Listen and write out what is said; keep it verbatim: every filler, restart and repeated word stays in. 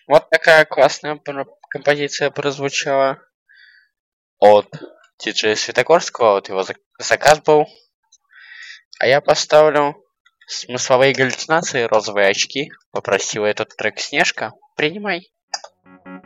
Вот такая классная про- композиция прозвучала от диджея Светогорского. Вот его зак- заказ был. А я поставлю смысловые галлюцинации, розовые очки. Попросила этот трек Снежка. Принимай.